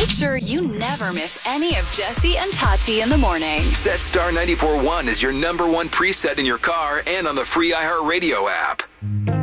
make sure you never miss any of Jesse and Tati in the morning. Set Star 94.1 as your number one preset in your car and on the free iHeartRadio app.